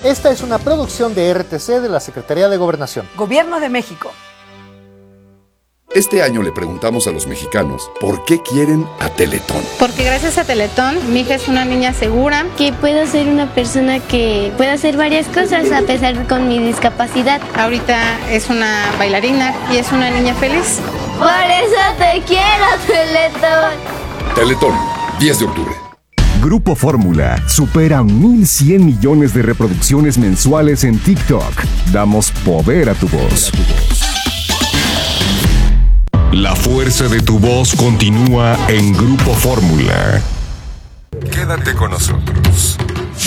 Esta es una producción de RTC de la Secretaría de Gobernación. Gobierno de México. Este año le preguntamos a los mexicanos por qué quieren a Teletón. Porque gracias a Teletón, mi hija es una niña segura. Que puedo ser una persona que pueda hacer varias cosas a pesar de con mi discapacidad. Ahorita es una bailarina y es una niña feliz. Por eso te quiero, Teletón. Teletón, 10 de octubre. Grupo Fórmula supera 1.100 millones de reproducciones mensuales en TikTok. Damos poder a tu voz. La fuerza de tu voz continúa en Grupo Fórmula. Quédate con nosotros.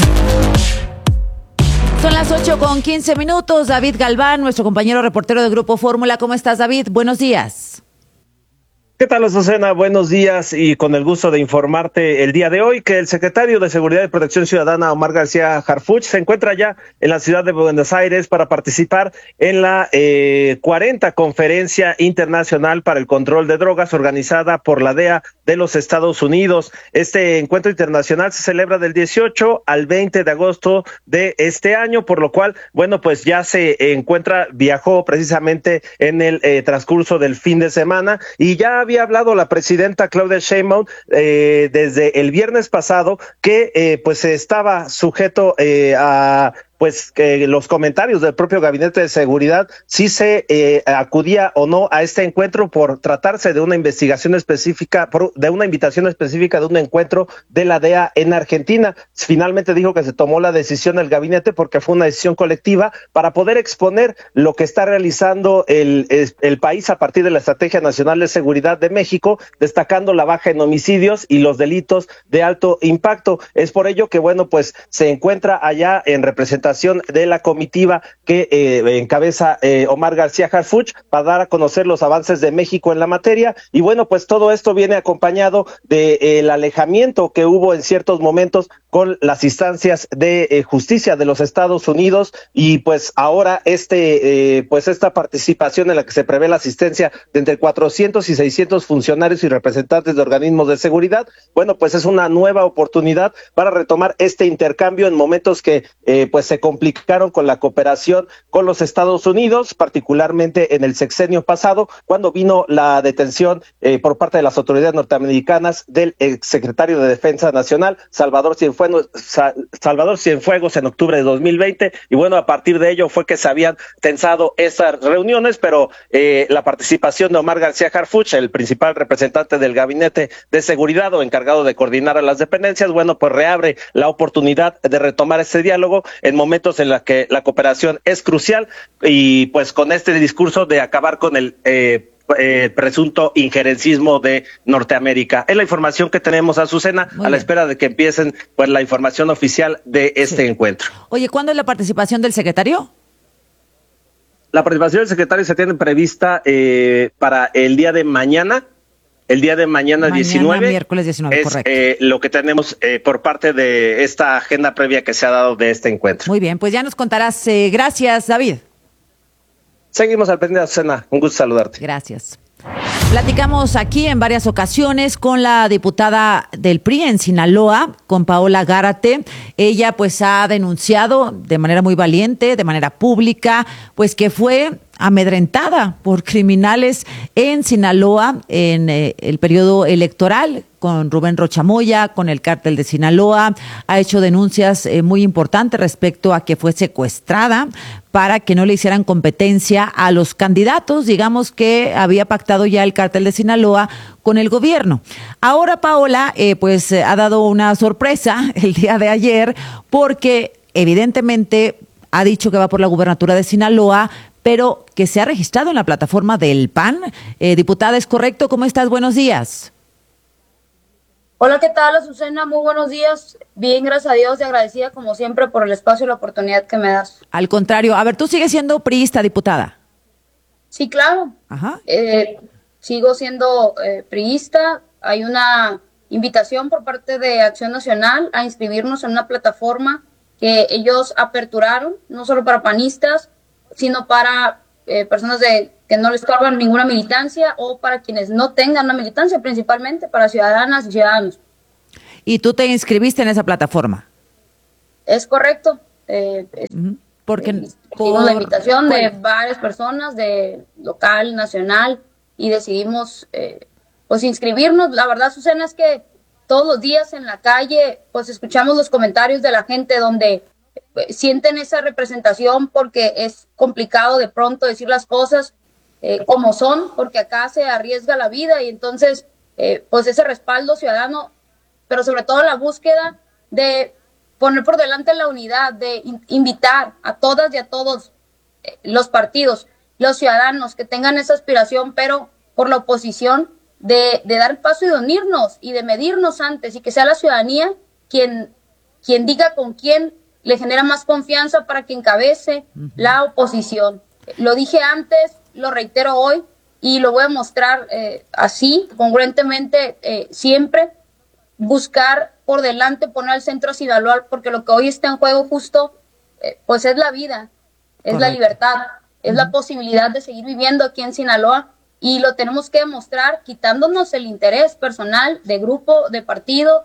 Son las 8:15. David Galván, nuestro compañero reportero de Grupo Fórmula. ¿Cómo estás, David? Buenos días. ¿Qué tal, Azucena? Buenos días y con el gusto de informarte el día de hoy que el secretario de Seguridad y Protección Ciudadana, Omar García Harfuch, se encuentra ya en la ciudad de Buenos Aires para participar en la 40 Conferencia Internacional para el Control de Drogas organizada por la DEA de los Estados Unidos. Este encuentro internacional se celebra del 18 al 20 de agosto de este año, por lo cual, bueno, pues ya viajó precisamente en el transcurso del fin de semana y ya había hablado la presidenta Claudia Sheinbaum desde el viernes pasado que pues estaba sujeto a que los comentarios del propio Gabinete de Seguridad si se acudía o no a este encuentro por tratarse de una investigación específica, de una invitación específica de un encuentro de la DEA en Argentina. Finalmente dijo que se tomó la decisión del gabinete porque fue una decisión colectiva para poder exponer lo que está realizando el país a partir de la Estrategia Nacional de Seguridad de México, destacando la baja en homicidios y los delitos de alto impacto. Es por ello que, bueno, pues se encuentra allá en representación de la comitiva que encabeza Omar García Harfuch para dar a conocer los avances de México en la materia. Y bueno, pues todo esto viene acompañado del alejamiento que hubo en ciertos momentos con las instancias de justicia de los Estados Unidos y pues ahora esta participación en la que se prevé la asistencia de entre 400 y 600 funcionarios y representantes de organismos de seguridad, bueno, pues es una nueva oportunidad para retomar este intercambio en momentos que pues se complicaron con la cooperación con los Estados Unidos, particularmente en el sexenio pasado, cuando vino la detención por parte de las autoridades norteamericanas del exsecretario de Defensa Nacional, Salvador Cienfuegos, en octubre de 2020, y bueno, a partir de ello fue que se habían tensado esas reuniones, pero la participación de Omar García Harfuch, el principal representante del Gabinete de Seguridad o encargado de coordinar a las dependencias, bueno, pues reabre la oportunidad de retomar este diálogo en momentos en los que la cooperación es crucial y pues con este discurso de acabar con el presunto injerencismo de Norteamérica. Es la información que tenemos, Azucena, a la espera de que empiecen pues la información oficial de este encuentro. Oye, ¿cuándo es la participación del secretario? La participación del secretario se tiene prevista para el día de mañana. El día de mañana 19, miércoles 19, es correcto. Lo que tenemos por parte de esta agenda previa que se ha dado de este encuentro. Muy bien, pues ya nos contarás. Gracias, David. Seguimos al pendiente, Susana. Un gusto saludarte. Gracias. Platicamos aquí en varias ocasiones con la diputada del PRI en Sinaloa, con Paola Gárate. Ella pues ha denunciado de manera muy valiente, de manera pública, pues que fue amedrentada por criminales en Sinaloa en el periodo electoral con Rubén Rocha Moya, con el cártel de Sinaloa. Ha hecho denuncias muy importantes respecto a que fue secuestrada para que no le hicieran competencia a los candidatos, digamos que había pactado ya el cártel de Sinaloa con el gobierno. Ahora Paola pues ha dado una sorpresa el día de ayer porque evidentemente ha dicho que va por la gubernatura de Sinaloa, pero que se ha registrado en la plataforma del PAN. Diputada, ¿es correcto? ¿Cómo estás? Buenos días. Hola, ¿qué tal, Azucena? Muy buenos días. Bien, gracias a Dios y agradecida como siempre por el espacio y la oportunidad que me das. Al contrario, a ver, ¿tú sigues siendo priista, diputada? Sí, claro. Ajá. Sigo siendo priista. Hay una invitación por parte de Acción Nacional a inscribirnos en una plataforma que ellos aperturaron, no solo para panistas, sino para personas que no les estorban ninguna militancia o para quienes no tengan una militancia, principalmente para ciudadanas y ciudadanos. ¿Y tú te inscribiste en esa plataforma? Es correcto. Porque recibimos la invitación de varias personas de local, nacional, y decidimos pues inscribirnos. La verdad, Susana, es que todos los días en la calle pues escuchamos los comentarios de la gente donde sienten esa representación, porque es complicado de pronto decir las cosas como son, porque acá se arriesga la vida, y entonces pues ese respaldo ciudadano, pero sobre todo la búsqueda de poner por delante la unidad, de invitar a todas y a todos los partidos, los ciudadanos que tengan esa aspiración, pero por la oposición, de dar el paso y de unirnos y de medirnos antes, y que sea la ciudadanía quien diga con quién le genera más confianza para que encabece la oposición. Lo dije antes, lo reitero hoy y lo voy a mostrar así, congruentemente, siempre buscar por delante, poner al centro a Sinaloa, porque lo que hoy está en juego justo, pues es la vida, es la libertad, es la posibilidad de seguir viviendo aquí en Sinaloa, y lo tenemos que demostrar quitándonos el interés personal de grupo, de partido,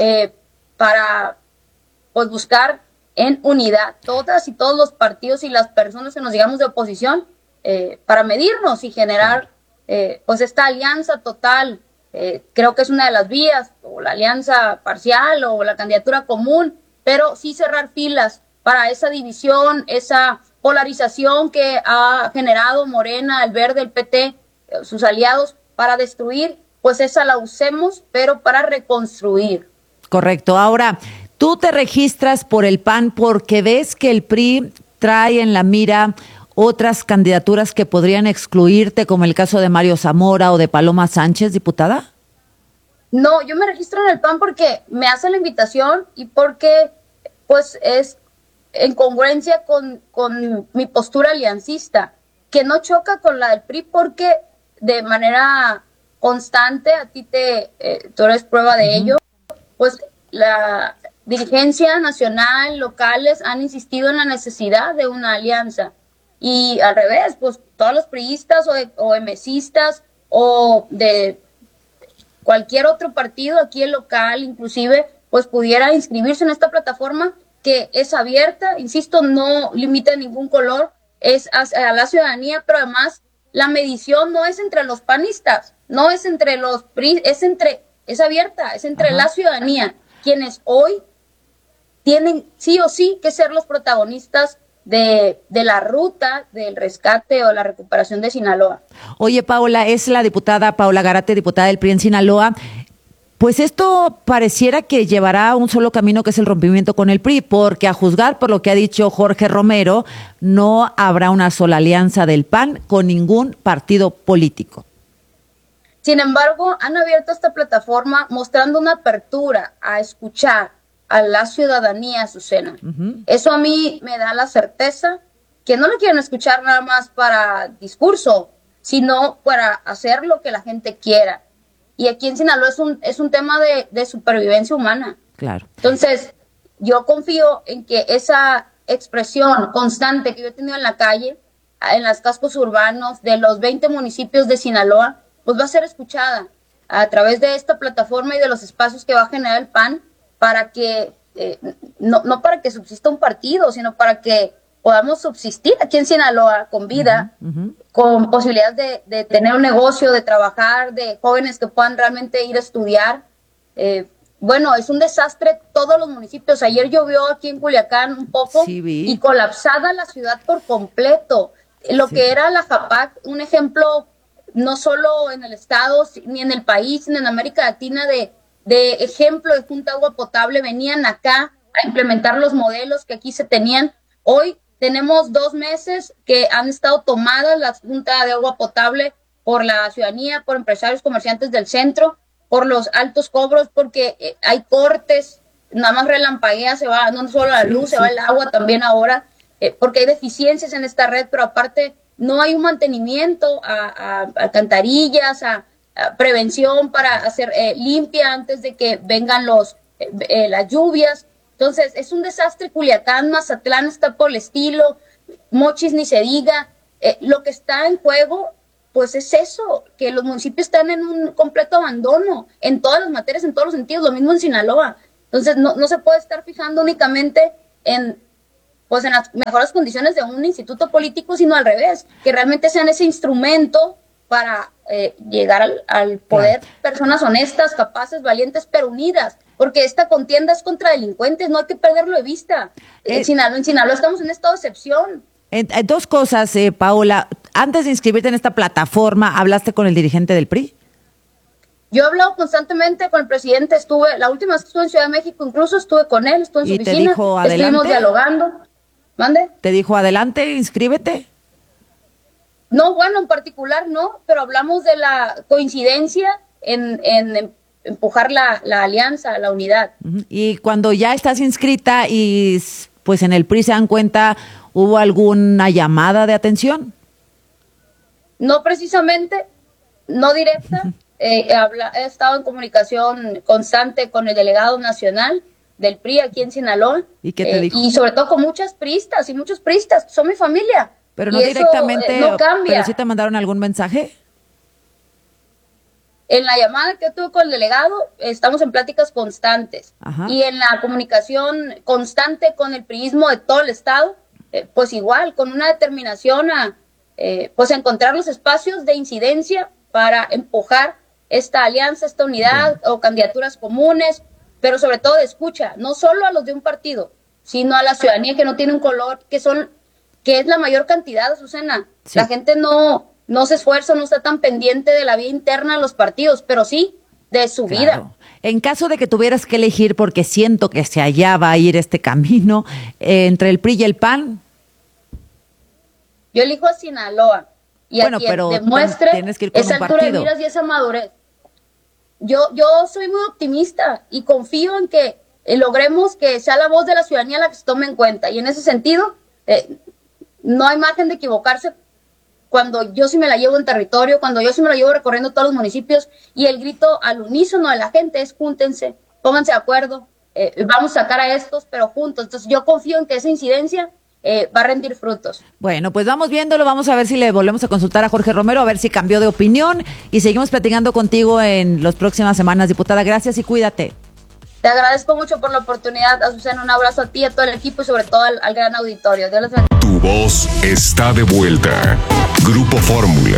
para pues buscar en unidad todas y todos los partidos y las personas que nos digamos de oposición, para medirnos y generar pues esta alianza total. Creo que es una de las vías, o la alianza parcial o la candidatura común, pero sí cerrar filas para esa división, esa polarización que ha generado Morena, el Verde, el PT, sus aliados, para destruir, pues esa la usemos, pero para reconstruir. Correcto. Ahora, tú te registras por el PAN porque ves que el PRI trae en la mira otras candidaturas que podrían excluirte, como el caso de Mario Zamora o de Paloma Sánchez, diputada. No, yo me registro en el PAN porque me hace la invitación y porque pues es en congruencia con mi postura aliancista, que no choca con la del PRI, porque de manera constante, a ti tú eres prueba de ello, pues la dirigencia nacional, locales, han insistido en la necesidad de una alianza. Y al revés, pues todos los priistas o emesistas o de cualquier otro partido, aquí el local inclusive, pues pudiera inscribirse en esta plataforma que es abierta, insisto, no limita ningún color, es a la ciudadanía, pero además la medición no es entre los panistas, no es entre los PRI, es abierta, es entre la ciudadanía, quienes hoy tienen sí o sí que ser los protagonistas de la ruta del rescate o la recuperación de Sinaloa. Oye, Paola, es la diputada Paola Gárate, diputada del PRI en Sinaloa. Pues esto pareciera que llevará a un solo camino, que es el rompimiento con el PRI, porque a juzgar por lo que ha dicho Jorge Romero, no habrá una sola alianza del PAN con ningún partido político. Sin embargo, han abierto esta plataforma mostrando una apertura a escuchar a la ciudadanía, Azucena. Eso a mí me da la certeza que no lo quieren escuchar nada más para discurso, sino para hacer lo que la gente quiera. Y aquí en Sinaloa es un tema de supervivencia humana. Claro. Entonces, yo confío en que esa expresión constante que yo he tenido en la calle, en los cascos urbanos de los 20 municipios de Sinaloa, pues va a ser escuchada a través de esta plataforma y de los espacios que va a generar el PAN, para que, no para que subsista un partido, sino para que podamos subsistir aquí en Sinaloa con vida, con posibilidades de tener un negocio, de trabajar, de jóvenes que puedan realmente ir a estudiar. Bueno, es un desastre todos los municipios. Ayer llovió aquí en Culiacán un poco, sí, y colapsada la ciudad por completo. Lo que era la JAPAC, un ejemplo no solo en el estado, ni en el país, sino en América Latina, de ejemplo de junta de agua potable. Venían acá a implementar los modelos que aquí se tenían. Hoy tenemos 2 meses que han estado tomadas la junta de agua potable por la ciudadanía, por empresarios, comerciantes del centro, por los altos cobros, porque hay cortes, nada más relampaguea, se va no solo la luz, se va el agua también ahora, porque hay deficiencias en esta red, pero aparte no hay un mantenimiento a alcantarillas, a prevención para hacer limpia antes de que vengan las lluvias. Entonces es un desastre. Culiacán, Mazatlán está por el estilo, Mochis ni se diga. Lo que está en juego pues es eso, que los municipios están en un completo abandono en todas las materias, en todos los sentidos, lo mismo en Sinaloa. Entonces no se puede estar fijando únicamente en pues en las mejores condiciones de un instituto político, sino al revés, que realmente sean ese instrumento para llegar al poder, personas honestas, capaces, valientes, pero unidas, porque esta contienda es contra delincuentes, no hay que perderlo de vista. En Sinaloa estamos en estado de excepción. Dos cosas, Paola. Antes de inscribirte en esta plataforma, ¿hablaste con el dirigente del PRI? Yo he hablado constantemente con el presidente, la última vez que estuve en Ciudad de México, incluso estuve con él, estuve en su oficina, dijo, adelante, estuvimos dialogando. ¿Mande? ¿Te dijo adelante, inscríbete? No, bueno, en particular no, pero hablamos de la coincidencia en empujar la alianza, la unidad. Y cuando ya estás inscrita y pues en el PRI se dan cuenta, ¿hubo alguna llamada de atención? No precisamente, no directa. He estado en comunicación constante con el delegado nacional del PRI aquí en Sinaloa. ¿Y qué te dijo? Y sobre todo con muchas priistas y muchos priistas, son mi familia. Pero no y directamente, eso, no cambia. ¿Pero sí te mandaron algún mensaje? En la llamada que tuve con el delegado, estamos en pláticas constantes. Ajá. Y en la comunicación constante con el priismo de todo el estado, pues igual, con una determinación a pues encontrar los espacios de incidencia para empujar esta alianza, esta unidad o candidaturas comunes, pero sobre todo de escucha, no solo a los de un partido, sino a la ciudadanía que no tiene un color, que es la mayor cantidad, Azucena. Sí. La gente no se esfuerza, no está tan pendiente de la vida interna de los partidos, pero sí de su vida. En caso de que tuvieras que elegir, porque siento que hacia allá va a ir este camino, entre el PRI y el PAN. Yo elijo a Sinaloa y a quien demuestre esa altura de miras y esa madurez. Yo soy muy optimista y confío en que logremos que sea la voz de la ciudadanía la que se tome en cuenta. Y en ese sentido, no hay margen de equivocarse cuando yo sí me la llevo en territorio, cuando yo sí me la llevo recorriendo todos los municipios, y el grito al unísono de la gente es: júntense, pónganse de acuerdo, vamos a sacar a estos, pero juntos. Entonces yo confío en que esa incidencia va a rendir frutos. Bueno, pues vamos viéndolo, vamos a ver si le volvemos a consultar a Jorge Romero, a ver si cambió de opinión, y seguimos platicando contigo en las próximas semanas, diputada. Gracias y cuídate. Te agradezco mucho por la oportunidad, Azucena. Un abrazo a ti, a todo el equipo y sobre todo al gran auditorio. Dios les bendiga. Tu voz está de vuelta. Grupo Fórmula.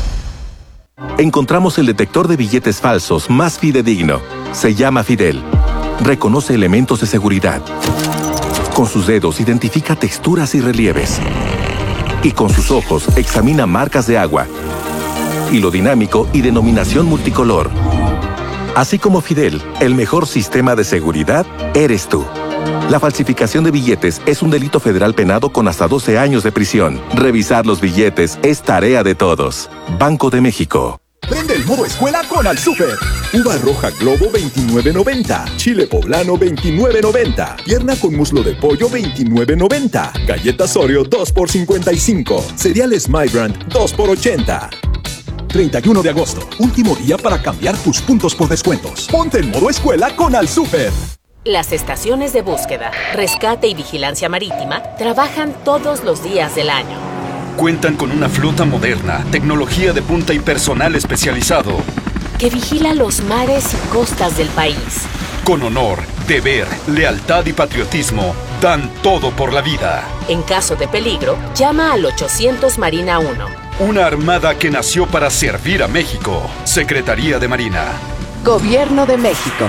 Encontramos el detector de billetes falsos más fidedigno. Se llama Fidel. Reconoce elementos de seguridad. Con sus dedos identifica texturas y relieves. Y con sus ojos examina marcas de agua, hilo dinámico y denominación multicolor. Así como Fidel, el mejor sistema de seguridad eres tú. La falsificación de billetes es un delito federal penado con hasta 12 años de prisión. Revisar los billetes es tarea de todos. Banco de México. Prende el modo escuela con Alsúper. Uva roja Globo 29.90. Chile poblano 29.90. Pierna con muslo de pollo 29.90. Galletas Oreo 2 por 55. Cereales My Brand 2 por 80. 31 de agosto, último día para cambiar tus puntos por descuentos. Ponte en modo escuela con Alsúper. Las estaciones de búsqueda, rescate y vigilancia marítima trabajan todos los días del año. Cuentan con una flota moderna, tecnología de punta y personal especializado que vigila los mares y costas del país. Con honor, deber, lealtad y patriotismo, dan todo por la vida. En caso de peligro, llama al 800 Marina 1. Una armada que nació para servir a México. Secretaría de Marina. Gobierno de México.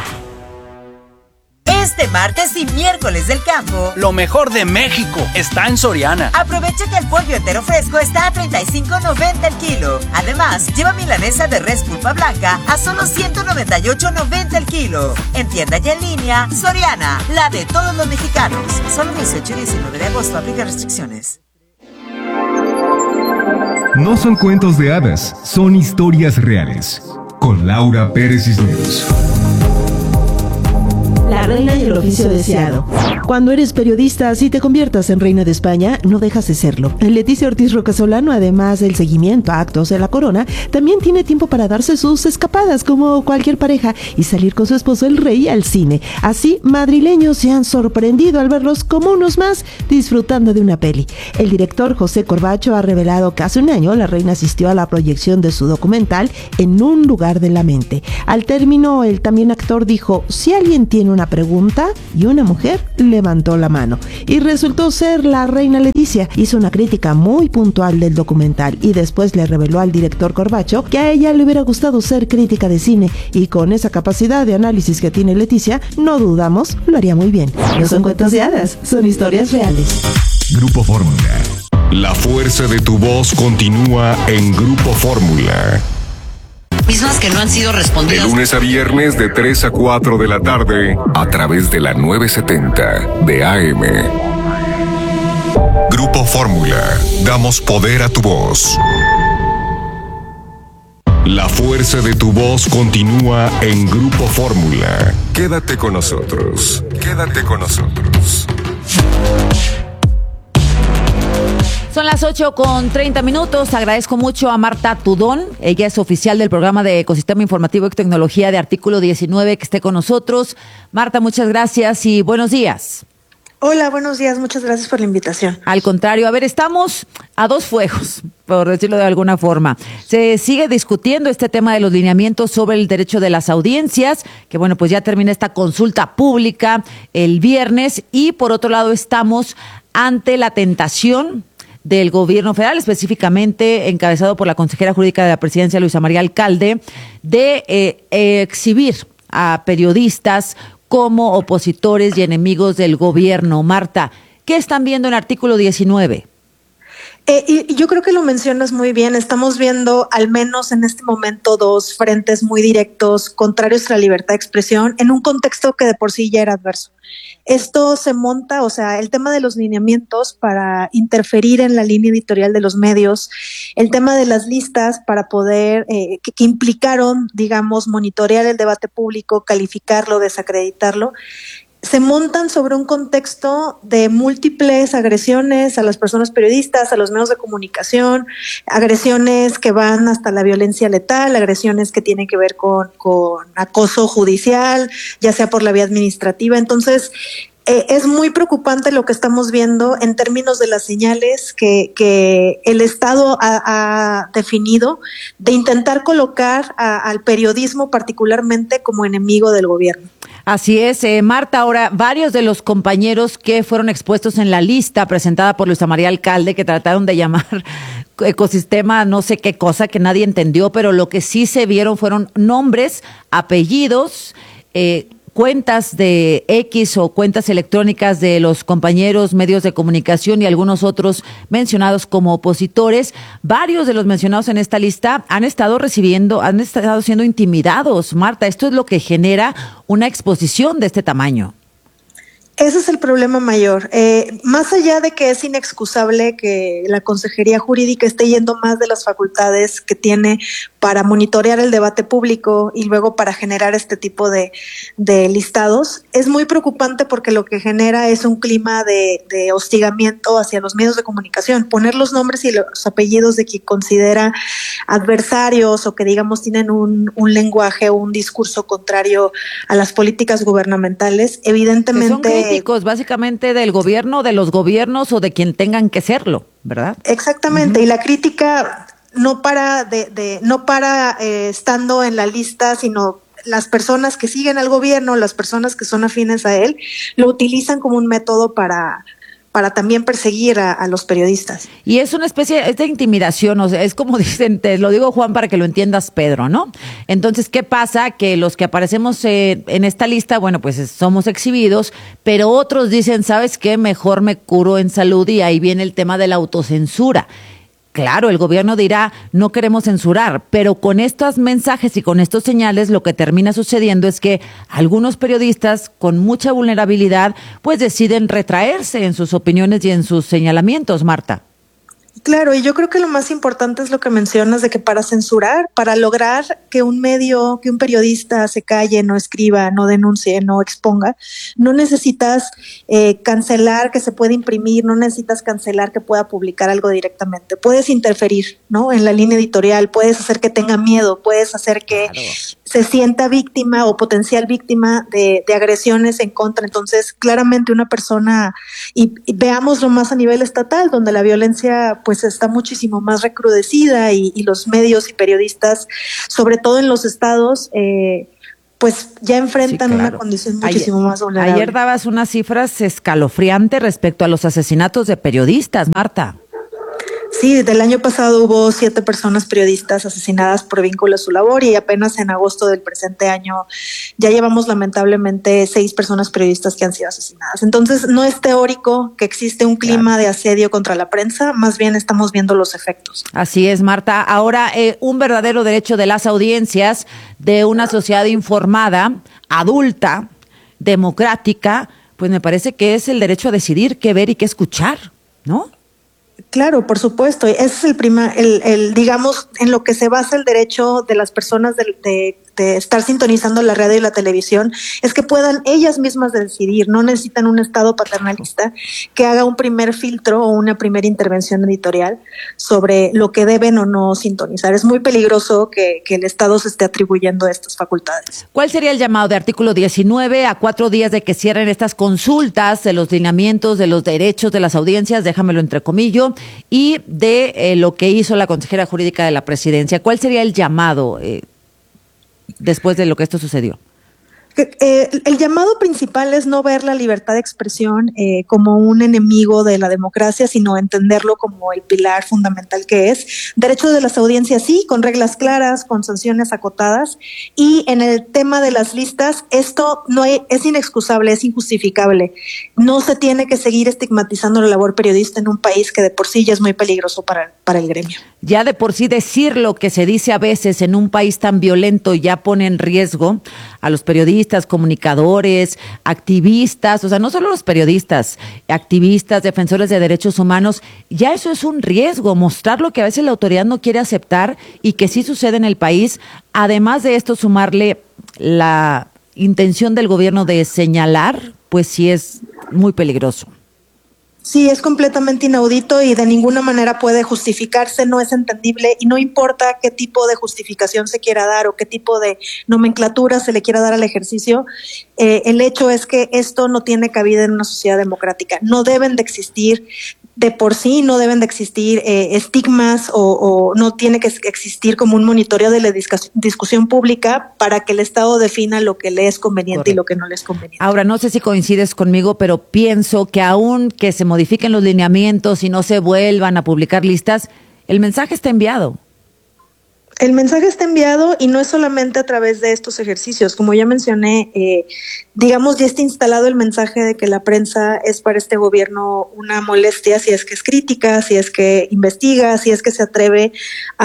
Este martes y miércoles del campo, lo mejor de México está en Soriana. Aprovecha que el pollo entero fresco está a $35.90 el kilo. Además, lleva milanesa de res pulpa blanca a solo $198.90 el kilo. En tienda y en línea, Soriana, la de todos los mexicanos. Solo 18 y 19 de agosto, aplica restricciones. No son cuentos de hadas, son historias reales. Con Laura Pérez Cisneros. La reina y el oficio deseado. Cuando eres periodista, si te conviertas en reina de España, no dejas de serlo. Leticia Ortiz Rocasolano, además del seguimiento a actos de la corona, también tiene tiempo para darse sus escapadas como cualquier pareja y salir con su esposo el rey al cine. Así, madrileños se han sorprendido al verlos como unos más disfrutando de una peli. El director José Corbacho ha revelado que hace un año la reina asistió a la proyección de su documental En un lugar de la mente. Al término, el también actor dijo: si alguien tiene una pregunta y una mujer levantó la mano. Y resultó ser la reina Leticia. Hizo una crítica muy puntual del documental y después le reveló al director Corbacho que a ella le hubiera gustado ser crítica de cine, y con esa capacidad de análisis que tiene Leticia, no dudamos, lo haría muy bien. No son cuentos de hadas, son historias reales. Grupo Fórmula. La fuerza de tu voz continúa en Grupo Fórmula. Mismas que no han sido respondidas. De lunes a viernes de 3 a 4 de la tarde a través de la 970 de AM. Grupo Fórmula. Damos poder a tu voz. La fuerza de tu voz continúa en Grupo Fórmula. Quédate con nosotros. Quédate con nosotros. Son las 8:30. Agradezco mucho a Marta Tudón. Ella es oficial del programa de Ecosistema Informativo y Tecnología de Artículo 19, que esté con nosotros. Marta, muchas gracias y buenos días. Hola, buenos días. Muchas gracias por la invitación. Al contrario, a ver, estamos a dos fuegos, por decirlo de alguna forma. Se sigue discutiendo este tema de los lineamientos sobre el derecho de las audiencias, que bueno, pues ya termina esta consulta pública el viernes, y por otro lado estamos ante la tentación del gobierno federal, específicamente encabezado por la consejera jurídica de la presidencia, Luisa María Alcalde, de exhibir a periodistas como opositores y enemigos del gobierno. Marta, ¿qué están viendo en Artículo 19? Y yo creo que lo mencionas muy bien. Estamos viendo al menos en este momento dos frentes muy directos contrarios a la libertad de expresión en un contexto que de por sí ya era adverso. Esto se monta, o sea, el tema de los lineamientos para interferir en la línea editorial de los medios, el tema de las listas para poder, que implicaron, digamos, monitorear el debate público, calificarlo, desacreditarlo, se montan sobre un contexto de múltiples agresiones a las personas periodistas, a los medios de comunicación, agresiones que van hasta la violencia letal, agresiones que tienen que ver con acoso judicial, ya sea por la vía administrativa. Entonces, es muy preocupante lo que estamos viendo en términos de las señales que el Estado ha definido de intentar colocar al periodismo particularmente como enemigo del gobierno. Así es, Marta. Ahora, varios de los compañeros que fueron expuestos en la lista presentada por Luisa María Alcalde, que trataron de llamar ecosistema no sé qué cosa que nadie entendió, pero lo que sí se vieron fueron nombres, apellidos, cuentas de X o cuentas electrónicas de los compañeros medios de comunicación y algunos otros mencionados como opositores. Varios de los mencionados en esta lista han estado siendo intimidados. Marta, esto es lo que genera una exposición de este tamaño. Ese es el problema mayor. Más allá de que es inexcusable que la Consejería Jurídica esté yendo más de las facultades que tiene para monitorear el debate público y luego para generar este tipo de listados, es muy preocupante porque lo que genera es un clima de hostigamiento hacia los medios de comunicación. Poner los nombres y los apellidos de quien considera adversarios o que digamos tienen un lenguaje o un discurso contrario a las políticas gubernamentales, evidentemente... Que son críticos básicamente del gobierno, de los gobiernos o de quien tengan que serlo, ¿verdad? Exactamente, y la crítica no para estando en la lista, sino las personas que siguen al gobierno, las personas que son afines a él, lo utilizan como un método para también perseguir a los periodistas. Y es una especie de intimidación, o sea, es como dicen, te lo digo Juan para que lo entiendas Pedro, ¿no? Entonces, ¿qué pasa? Que los que aparecemos en esta lista, bueno, pues somos exhibidos, pero otros dicen, ¿sabes qué? Mejor me curo en salud, y ahí viene el tema de la autocensura. Claro, el gobierno dirá, no queremos censurar, pero con estos mensajes y con estos señales lo que termina sucediendo es que algunos periodistas con mucha vulnerabilidad pues deciden retraerse en sus opiniones y en sus señalamientos, Marta. Claro, y yo creo que lo más importante es lo que mencionas de que para censurar, para lograr que un medio, que un periodista se calle, no escriba, no denuncie, no exponga, no necesitas cancelar que se puede imprimir, no necesitas cancelar que pueda publicar algo directamente. Puedes interferir, ¿no? En la línea editorial, puedes hacer que tenga miedo, puedes hacer que se sienta víctima o potencial víctima de agresiones en contra. Entonces, claramente una persona, y veámoslo más a nivel estatal, donde la violencia pues está muchísimo más recrudecida y los medios y periodistas, sobre todo en los estados, pues ya enfrentan una condición muchísimo más vulnerable. Ayer dabas unas cifras escalofriantes respecto a los asesinatos de periodistas, Marta. Sí, del año pasado hubo 7 personas periodistas asesinadas por vínculo a su labor y apenas en agosto del presente año ya llevamos lamentablemente 6 personas periodistas que han sido asesinadas. Entonces no es teórico que existe un clima de asedio contra la prensa, más bien estamos viendo los efectos. Así es, Marta. Ahora, un verdadero derecho de las audiencias de una sociedad informada, adulta, democrática, pues me parece que es el derecho a decidir qué ver y qué escuchar, ¿no? Claro, por supuesto. Ese es el digamos, en lo que se basa el derecho de las personas de estar sintonizando la radio y la televisión, es que puedan ellas mismas decidir. No necesitan un Estado paternalista que haga un primer filtro o una primera intervención editorial sobre lo que deben o no sintonizar. Es muy peligroso que el Estado se esté atribuyendo estas facultades. ¿Cuál sería el llamado de artículo 19 a 4 días de que cierren estas consultas de los lineamientos de los derechos de las audiencias, déjamelo entrecomillo, y de lo que hizo la consejera jurídica de la presidencia? ¿Cuál sería el llamado después de lo que esto sucedió? El llamado principal es no ver la libertad de expresión como un enemigo de la democracia, sino entenderlo como el pilar fundamental que es. Derechos de las audiencias, sí, con reglas claras, con sanciones acotadas. Y en el tema de las listas, esto es inexcusable, es injustificable. No se tiene que seguir estigmatizando la labor periodista en un país que de por sí ya es muy peligroso para el gremio. Ya de por sí decir lo que se dice a veces en un país tan violento ya pone en riesgo a los periodistas, comunicadores, activistas, o sea, no solo los periodistas, activistas, defensores de derechos humanos, ya eso es un riesgo, mostrar lo que a veces la autoridad no quiere aceptar y que sí sucede en el país. Además de esto, sumarle la intención del gobierno de señalar, pues sí es muy peligroso. Sí, es completamente inaudito y de ninguna manera puede justificarse, no es entendible y no importa qué tipo de justificación se quiera dar o qué tipo de nomenclatura se le quiera dar al ejercicio. El hecho es que esto no tiene cabida en una sociedad democrática. No deben de existir, de por sí no deben de existir estigmas o no tiene que existir como un monitoreo de la discusión pública para que el Estado defina lo que le es conveniente. Correcto. Y lo que no le es conveniente. Ahora, no sé si coincides conmigo, pero pienso que aun que se modifiquen los lineamientos y no se vuelvan a publicar listas, el mensaje está enviado. El mensaje está enviado y no es solamente a través de estos ejercicios. Como ya mencioné, digamos, ya está instalado el mensaje de que la prensa es para este gobierno una molestia si es que es crítica, si es que investiga, si es que se atreve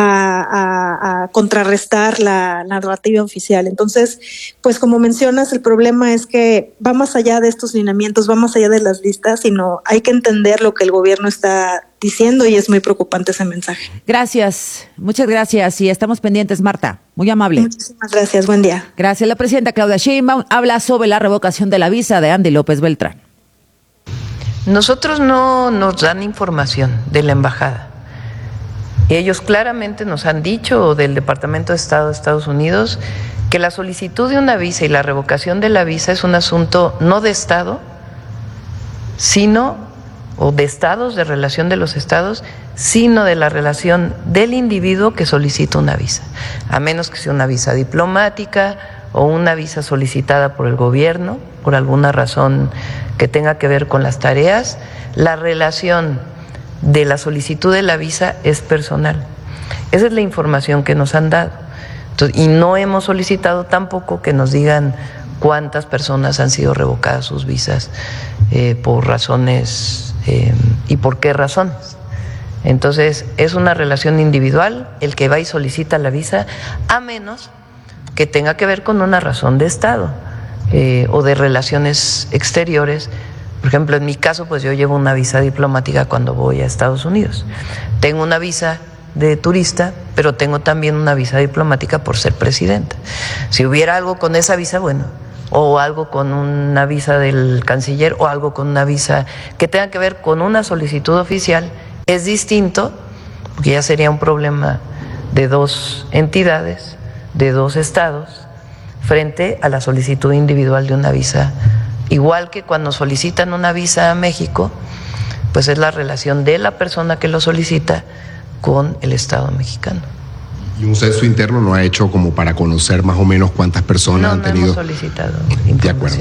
a contrarrestar la narrativa oficial. Entonces, pues como mencionas, el problema es que va más allá de estos lineamientos, va más allá de las listas, sino hay que entender lo que el gobierno está diciendo y es muy preocupante ese mensaje. Gracias, muchas gracias y estamos pendientes, Marta. Muy amable. Muchísimas gracias, buen día. Gracias. La presidenta Claudia Sheinbaum habla sobre la revocación de la visa de Andy López Beltrán. Nosotros no nos dan información de la embajada. Ellos claramente nos han dicho, del Departamento de Estado de Estados Unidos, que la solicitud de una visa y la revocación de la visa es un asunto no de Estado, sino o de estados, de relación de los estados, sino de la relación del individuo que solicita una visa, a menos que sea una visa diplomática o una visa solicitada por el gobierno, por alguna razón que tenga que ver con las tareas. La relación de la solicitud de la visa es personal. Esa es la información que nos han dado. Entonces, y no hemos solicitado tampoco que nos digan cuántas personas han sido revocadas sus visas por razones y por qué razones. Entonces, es una relación individual el que va y solicita la visa, a menos que tenga que ver con una razón de Estado o de relaciones exteriores. Por ejemplo, en mi caso, pues yo llevo una visa diplomática cuando voy a Estados Unidos. Tengo una visa de turista, pero tengo también una visa diplomática por ser presidenta. Si hubiera algo con esa visa, bueno, o algo con una visa del canciller o algo con una visa que tenga que ver con una solicitud oficial, es distinto, porque ya sería un problema de dos entidades, de dos estados, frente a la solicitud individual de una visa. Igual que cuando solicitan una visa a México, pues es la relación de la persona que lo solicita con el Estado mexicano. Y un censo interno no ha hecho como para conocer más o menos cuántas personas han tenido. No hemos solicitado De acuerdo.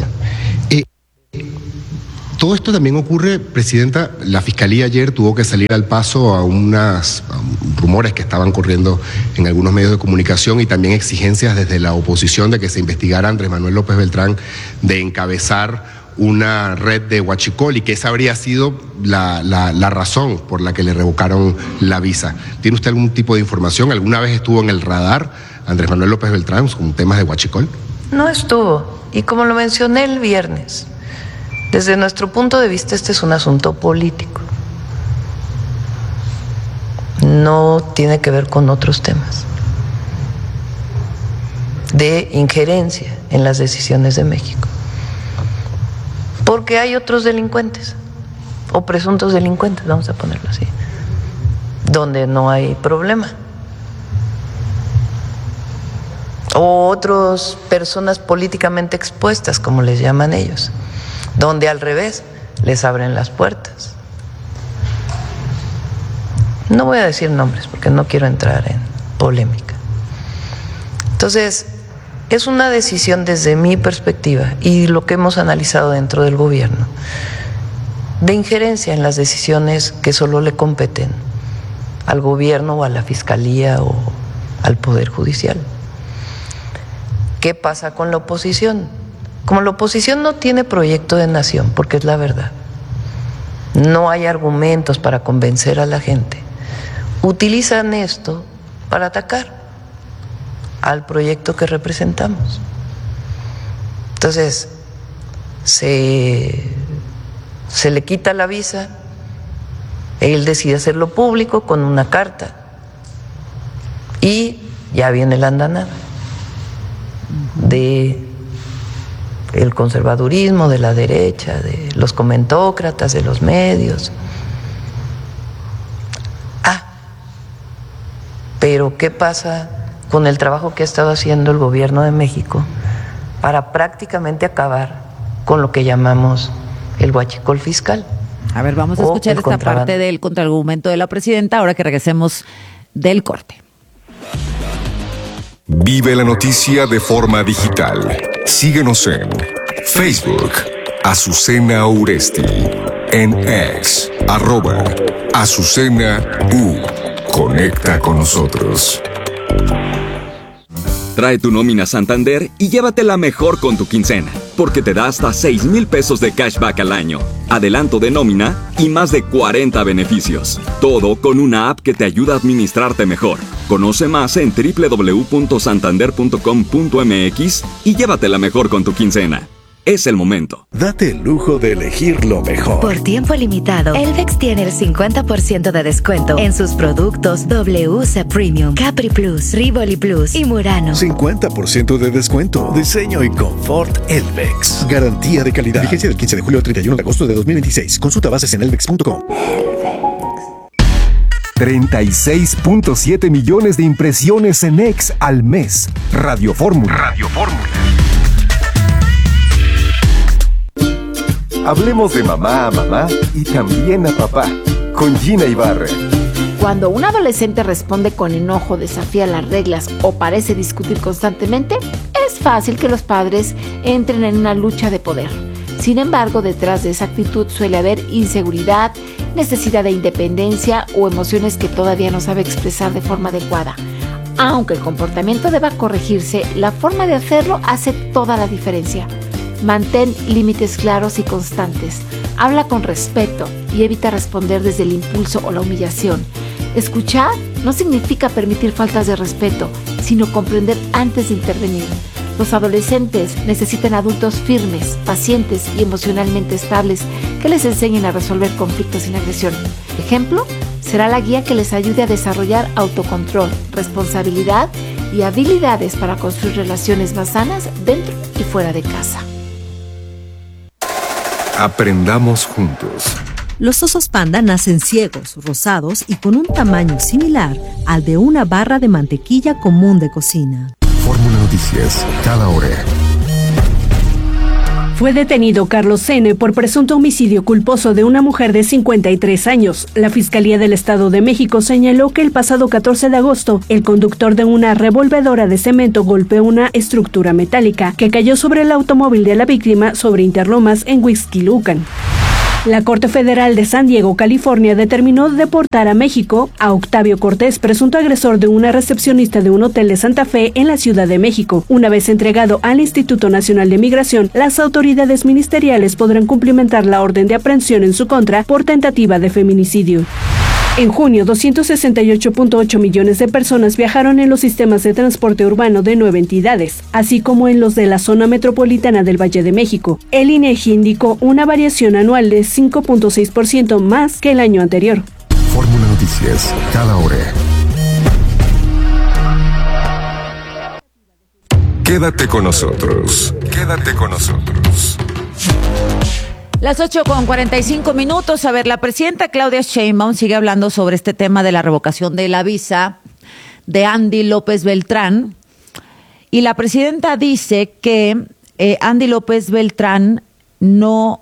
Todo esto también ocurre, Presidenta, la Fiscalía ayer tuvo que salir al paso a unos rumores que estaban corriendo en algunos medios de comunicación y también exigencias desde la oposición de que se investigara a Andrés Manuel López Beltrán de encabezar una red de huachicol y que esa habría sido la razón por la que le revocaron la visa. ¿Tiene usted algún tipo de información? ¿Alguna vez estuvo en el radar Andrés Manuel López Beltrán con temas de huachicol? No estuvo. Y como lo mencioné el viernes, desde nuestro punto de vista este es un asunto político. No tiene que ver con otros temas de injerencia en las decisiones de México. Porque hay otros delincuentes, o presuntos delincuentes, vamos a ponerlo así, donde no hay problema. O otras personas políticamente expuestas, como les llaman ellos, donde al revés les abren las puertas. No voy a decir nombres porque no quiero entrar en polémica. Entonces, es una decisión desde mi perspectiva y lo que hemos analizado dentro del gobierno, de injerencia en las decisiones que solo le competen al gobierno o a la fiscalía o al Poder Judicial. ¿Qué pasa con la oposición? Como la oposición no tiene proyecto de nación, porque es la verdad, no hay argumentos para convencer a la gente, utilizan esto para atacar al proyecto que representamos. Entonces, se le quita la visa, él decide hacerlo público con una carta y ya viene la andanada de el conservadurismo, de la derecha, de los comentócratas, de los medios. Pero ¿qué pasa con el trabajo que ha estado haciendo el gobierno de México para prácticamente acabar con lo que llamamos el huachicol fiscal? A ver, vamos a escuchar esta parte del contraargumento de la presidenta ahora que regresemos del corte. Vive la noticia de forma digital. Síguenos en Facebook, Azucena Uresti, en X, @AzucenaU. Conecta con nosotros. Trae tu nómina Santander y llévatela mejor con tu quincena, porque te da hasta 6,000 pesos de cashback al año, adelanto de nómina y más de 40 beneficios. Todo con una app que te ayuda a administrarte mejor. Conoce más en www.santander.com.mx y llévatela mejor con tu quincena. Es el momento. Date el lujo de elegir lo mejor. Por tiempo limitado, Elvex tiene el 50% de descuento en sus productos WC Premium, Capri Plus, Rivoli Plus y Murano. 50% de descuento. Diseño y confort Elvex. Garantía de calidad. Vigencia del 15 de julio al 31 de agosto de 2026. Consulta bases en elvex.com. 36.7 millones de impresiones en X al mes. Radio Fórmula. Hablemos de mamá a mamá y también a papá, con Gina Ibarra. Cuando un adolescente responde con enojo, desafía las reglas o parece discutir constantemente, es fácil que los padres entren en una lucha de poder. Sin embargo, detrás de esa actitud suele haber inseguridad, necesidad de independencia o emociones que todavía no sabe expresar de forma adecuada. Aunque el comportamiento deba corregirse, la forma de hacerlo hace toda la diferencia. Mantén límites claros y constantes. Habla con respeto y evita responder desde el impulso o la humillación. Escuchar no significa permitir faltas de respeto, sino comprender antes de intervenir. Los adolescentes necesitan adultos firmes, pacientes y emocionalmente estables que les enseñen a resolver conflictos sin agresión. Ejemplo, será la guía que les ayude a desarrollar autocontrol, responsabilidad y habilidades para construir relaciones más sanas dentro y fuera de casa. Aprendamos juntos. Los osos panda nacen ciegos, rosados y con un tamaño similar al de una barra de mantequilla común de cocina. Fórmula Noticias, cada hora. Fue detenido Carlos N. por presunto homicidio culposo de una mujer de 53 años. La Fiscalía del Estado de México señaló que el pasado 14 de agosto, el conductor de una revolvedora de cemento golpeó una estructura metálica que cayó sobre el automóvil de la víctima sobre Interlomas en Huixquilucan. La Corte Federal de San Diego, California, determinó deportar a México a Octavio Cortés, presunto agresor de una recepcionista de un hotel de Santa Fe en la Ciudad de México. Una vez entregado al Instituto Nacional de Migración, las autoridades ministeriales podrán cumplimentar la orden de aprehensión en su contra por tentativa de feminicidio. En junio, 268.8 millones de personas viajaron en los sistemas de transporte urbano de 9 entidades, así como en los de la zona metropolitana del Valle de México. El INEGI indicó una variación anual de 5.6% más que el año anterior. Fórmula Noticias, cada hora. Quédate con nosotros. Quédate con nosotros. Las 8:45. A ver, la presidenta Claudia Sheinbaum sigue hablando sobre este tema de la revocación de la visa de Andy López Beltrán. Y la presidenta dice que Andy López Beltrán no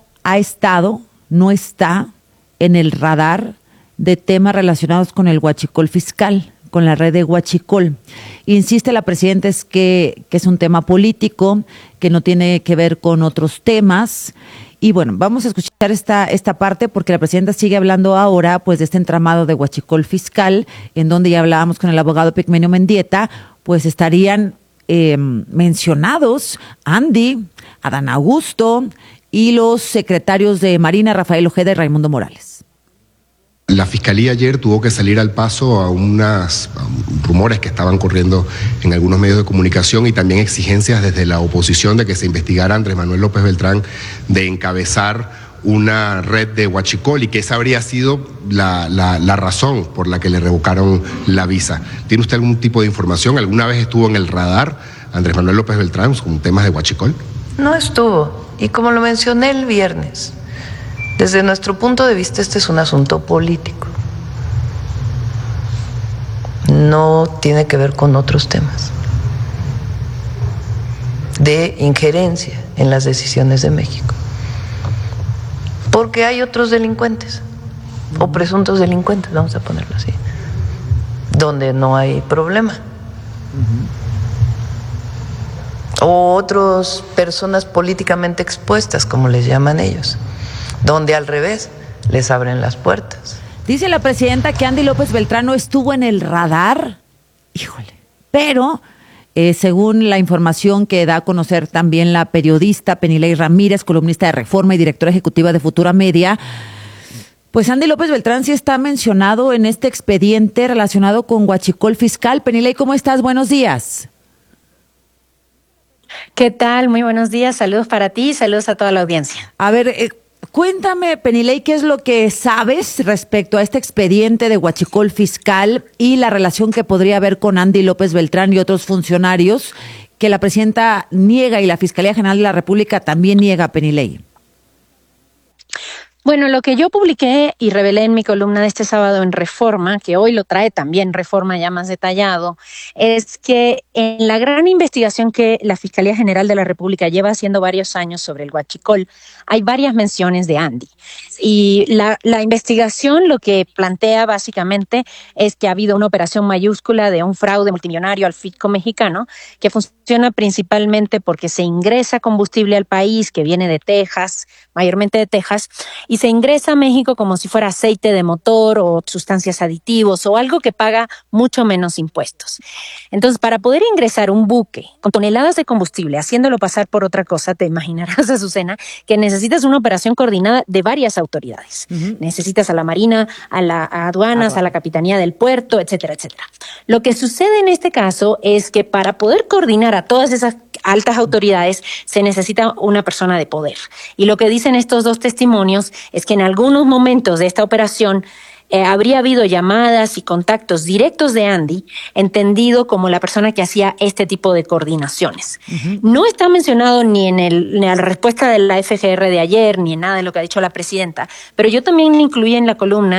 está en el radar de temas relacionados con el huachicol fiscal, con la red de huachicol. Insiste la presidenta que es un tema político, que no tiene que ver con otros temas. Y bueno, vamos a escuchar esta parte porque la presidenta sigue hablando ahora pues de este entramado de huachicol fiscal, en donde ya hablábamos con el abogado Pigmenio Mendieta, pues estarían mencionados Andy, Adán Augusto y los secretarios de Marina, Rafael Ojeda y Raimundo Morales. La Fiscalía ayer tuvo que salir al paso a unos rumores que estaban corriendo en algunos medios de comunicación y también exigencias desde la oposición de que se investigara a Andrés Manuel López Beltrán de encabezar una red de huachicol y que esa habría sido la razón por la que le revocaron la visa. ¿Tiene usted algún tipo de información? ¿Alguna vez estuvo en el radar Andrés Manuel López Beltrán con temas de huachicol? No estuvo. Y como lo mencioné el viernes, desde nuestro punto de vista este es un asunto político. No tiene que ver con otros temas de injerencia en las decisiones de México. Porque hay otros delincuentes, o presuntos delincuentes, vamos a ponerlo así, donde no hay problema. O otras personas políticamente expuestas, como les llaman ellos, donde al revés les abren las puertas. Dice la presidenta que Andy López Beltrán no estuvo en el radar, híjole, pero según la información que da a conocer también la periodista Penilei Ramírez, columnista de Reforma y directora ejecutiva de Futura Media, pues Andy López Beltrán sí está mencionado en este expediente relacionado con huachicol fiscal. Penilei, ¿cómo estás? Buenos días. ¿Qué tal? Muy buenos días, saludos para ti, saludos a toda la audiencia. A ver, cuéntame, Penilei, ¿qué es lo que sabes respecto a este expediente de huachicol fiscal y la relación que podría haber con Andy López Beltrán y otros funcionarios que la presidenta niega y la Fiscalía General de la República también niega, Penilei? Bueno, lo que yo publiqué y revelé en mi columna de este sábado en Reforma, que hoy lo trae también Reforma ya más detallado, es que en la gran investigación que la Fiscalía General de la República lleva haciendo varios años sobre el huachicol, hay varias menciones de Andy. Y la investigación lo que plantea básicamente es que ha habido una operación mayúscula de un fraude multimillonario al fisco mexicano que funciona principalmente porque se ingresa combustible al país que viene de Texas, mayormente de Texas, y se ingresa a México como si fuera aceite de motor o sustancias aditivos o algo que paga mucho menos impuestos. Entonces, para poder ingresar un buque con toneladas de combustible, haciéndolo pasar por otra cosa, te imaginarás, Azucena, que necesitas una operación coordinada de varias autoridades. Necesitas a la Marina, a aduanas, a la Capitanía del Puerto, etcétera, etcétera. Lo que sucede en este caso es que para poder coordinar a todas esas altas autoridades se necesita una persona de poder. Y lo que dicen estos dos testimonios es que en algunos momentos de esta operación habría habido llamadas y contactos directos de Andy, entendido como la persona que hacía este tipo de coordinaciones. No está mencionado ni en la respuesta de la FGR de ayer, ni en nada de lo que ha dicho la presidenta, pero yo también incluí en la columna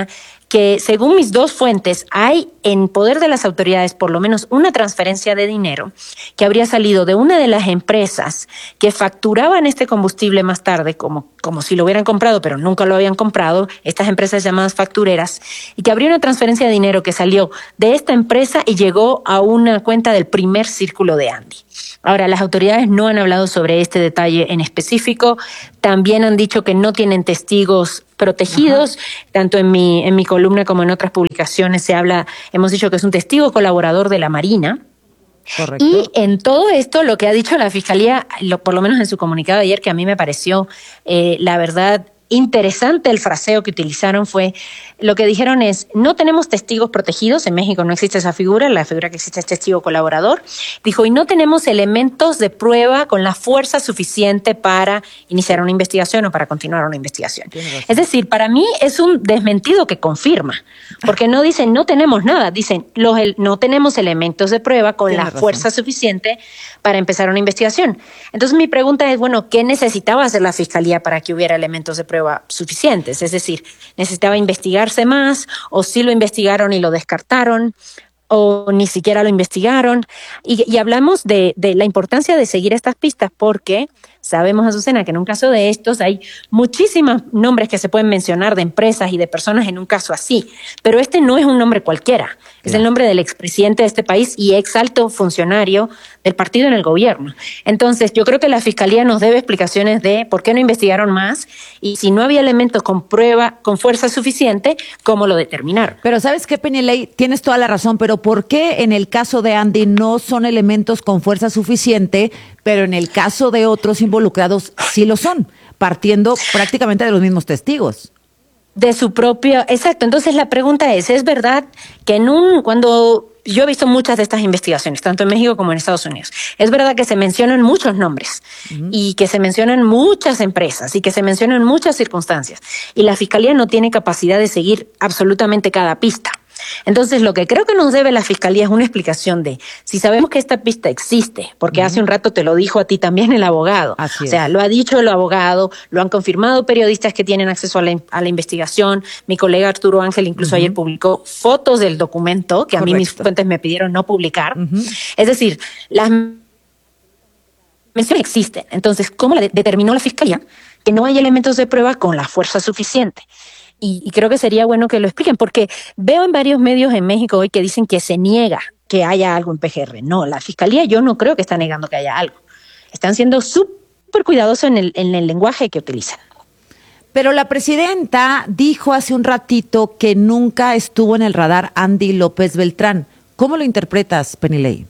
que según mis dos fuentes hay en poder de las autoridades por lo menos una transferencia de dinero que habría salido de una de las empresas que facturaban este combustible más tarde como si lo hubieran comprado pero nunca lo habían comprado, estas empresas llamadas factureras, y que habría una transferencia de dinero que salió de esta empresa y llegó a una cuenta del primer círculo de Andy. Ahora, las autoridades no han hablado sobre este detalle en específico, también han dicho que no tienen testigos protegidos, tanto en mi columna como en otras publicaciones hemos dicho que es un testigo colaborador de la Marina. Correcto. Y en todo esto lo que ha dicho la Fiscalía, por lo menos en su comunicado de ayer, que a mí me pareció la verdad interesante el fraseo que utilizaron, fue lo que dijeron es: no tenemos testigos protegidos, en México no existe esa figura, la figura que existe es testigo colaborador. Dijo, y no tenemos elementos de prueba con la fuerza suficiente para iniciar una investigación o para continuar una investigación. Es decir, para mí es un desmentido que confirma, porque no dicen no tenemos nada, dicen no tenemos elementos de prueba con la fuerza suficiente para empezar una investigación. Entonces mi pregunta es, bueno, ¿qué necesitaba hacer la Fiscalía para que hubiera elementos de prueba suficientes? Es decir, ¿necesitaba investigarse más? ¿O sí lo investigaron y lo descartaron? ¿O ni siquiera lo investigaron? Y hablamos de la importancia de seguir estas pistas porque sabemos, Azucena, que en un caso de estos hay muchísimos nombres que se pueden mencionar de empresas y de personas en un caso así, pero este no es un nombre cualquiera, es el nombre del expresidente de este país y ex alto funcionario del partido en el gobierno. Entonces, yo creo que la Fiscalía nos debe explicaciones de por qué no investigaron más y si no había elementos con prueba, con fuerza suficiente, ¿cómo lo determinaron? Pero ¿sabes qué, Penilei? Tienes toda la razón, pero ¿por qué en el caso de Andy no son elementos con fuerza suficiente, pero en el caso de otros involucrados sí lo son, partiendo prácticamente de los mismos testigos? De su propio, exacto. Entonces la pregunta es verdad que cuando yo he visto muchas de estas investigaciones, tanto en México como en Estados Unidos, es verdad que se mencionan muchos nombres y que se mencionan muchas empresas y que se mencionan muchas circunstancias y la Fiscalía no tiene capacidad de seguir absolutamente cada pista. Entonces, lo que creo que nos debe la Fiscalía es una explicación de si sabemos que esta pista existe, porque hace un rato te lo dijo a ti también el abogado. Así es. O sea, lo ha dicho el abogado, lo han confirmado periodistas que tienen acceso a la investigación. Mi colega Arturo Ángel incluso ayer publicó fotos del documento que a mí mis fuentes me pidieron no publicar. Es decir, las menciones existen. Entonces, ¿cómo determinó la Fiscalía que no hay elementos de prueba con la fuerza suficiente? Y creo que sería bueno que lo expliquen, porque veo en varios medios en México hoy que dicen que se niega que haya algo en PGR. No, la Fiscalía yo no creo que está negando que haya algo. Están siendo súper cuidadosos en el lenguaje que utilizan. Pero la presidenta dijo hace un ratito que nunca estuvo en el radar Andy López Beltrán. ¿Cómo lo interpretas, Penilei?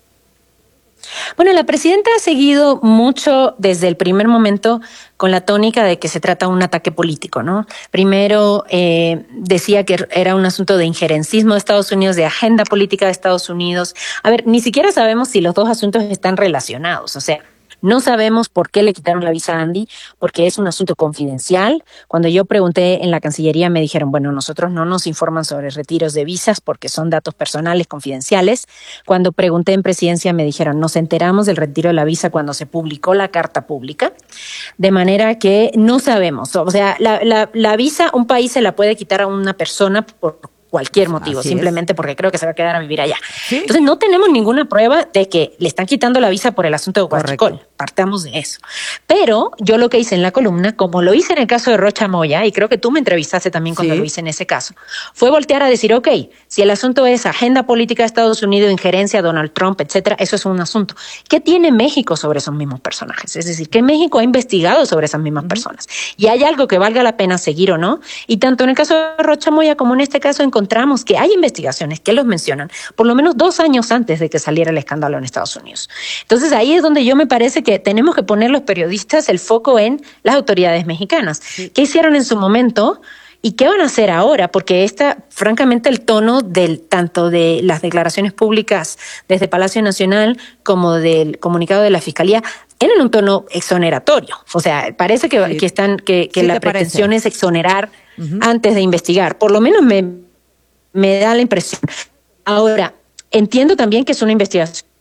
Bueno, la presidenta ha seguido mucho desde el primer momento con la tónica de que se trata de un ataque político, ¿no? Primero decía que era un asunto de injerencismo de Estados Unidos, de agenda política de Estados Unidos. A ver, ni siquiera sabemos si los dos asuntos están relacionados, o sea, no sabemos por qué le quitaron la visa a Andy, porque es un asunto confidencial. Cuando yo pregunté en la Cancillería me dijeron, bueno, nosotros no nos informan sobre retiros de visas porque son datos personales confidenciales. Cuando pregunté en Presidencia me dijeron, nos enteramos del retiro de la visa cuando se publicó la carta pública, de manera que no sabemos. O sea, la visa un país se la puede quitar a una persona por cualquier motivo, simplemente porque creo que se va a quedar a vivir allá. ¿Sí? Entonces no tenemos ninguna prueba de que le están quitando la visa por el asunto de Huachicol. Partamos de eso. Pero yo lo que hice en la columna, como lo hice en el caso de Rocha Moya, y creo que tú me entrevistaste también cuando lo hice en ese caso, fue voltear a decir, ok, si el asunto es agenda política de Estados Unidos, injerencia, Donald Trump, etcétera, eso es un asunto. ¿Qué tiene México sobre esos mismos personajes? Es decir, ¿qué México ha investigado sobre esas mismas personas? Y hay algo que valga la pena seguir o no. Y tanto en el caso de Rocha Moya como en este caso encontramos que hay investigaciones que los mencionan por lo menos 2 años antes de que saliera el escándalo en Estados Unidos. Entonces ahí es donde yo me parece que tenemos que poner los periodistas el foco en las autoridades mexicanas. ¿Qué hicieron en su momento y qué van a hacer ahora? Porque francamente el tono tanto de las declaraciones públicas desde Palacio Nacional como del comunicado de la Fiscalía tienen un tono exoneratorio. O sea, parece que la pretensión es exonerar antes de investigar. Por lo menos me da la impresión. Ahora, entiendo también que es una investigación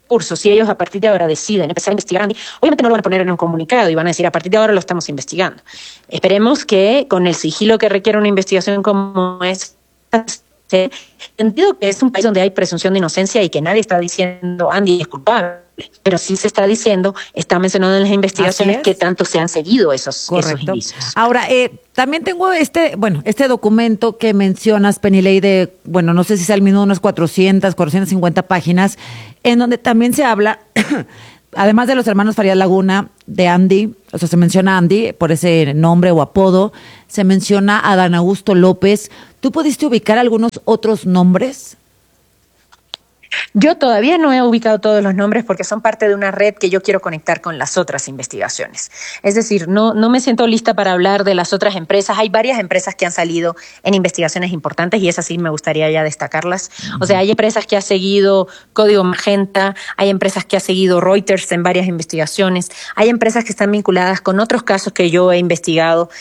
curso. Si ellos a partir de ahora deciden empezar a investigar, obviamente no lo van a poner en un comunicado y van a decir a partir de ahora lo estamos investigando. Esperemos que con el sigilo que requiere una investigación como esta, sentido que es un país donde hay presunción de inocencia y que nadie está diciendo Andy es culpable, pero sí se está diciendo, está mencionado en las investigaciones que tanto se han seguido esos indicios. Ahora, también tengo este documento que mencionas, Penilei, de, bueno, no sé si es el mismo, unas 450 páginas, en donde también se habla, además de los hermanos Farías Laguna, de Andy, o sea, se menciona a Andy por ese nombre o apodo, se menciona a Adán Augusto López. ¿Tú pudiste ubicar algunos otros nombres? Yo todavía no he ubicado todos los nombres porque son parte de una red que yo quiero conectar con las otras investigaciones. Es decir, no me siento lista para hablar de las otras empresas. Hay varias empresas que han salido en investigaciones importantes y esas sí me gustaría ya destacarlas. O sea, hay empresas que ha seguido Código Magenta, hay empresas que ha seguido Reuters en varias investigaciones, hay empresas que están vinculadas con otros casos que yo he investigado